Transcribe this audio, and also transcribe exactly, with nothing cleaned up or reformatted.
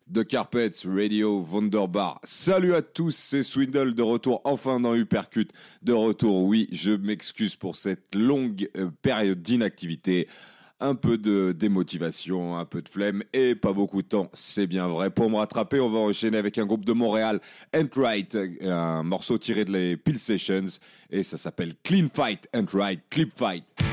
The Carpets, Radio, Wunderbar. Salut à tous, c'est Swindle de retour enfin dans Uppercut. De retour, oui, je m'excuse pour cette longue euh, période d'inactivité. Un peu de démotivation, un peu de flemme et pas beaucoup de temps, c'est bien vrai. Pour me rattraper, on va enchaîner avec un groupe de Montréal, Ain't Right, un morceau tiré de les Peel Sessions et ça s'appelle Clean Fight, Ain't Right, Clip Fight.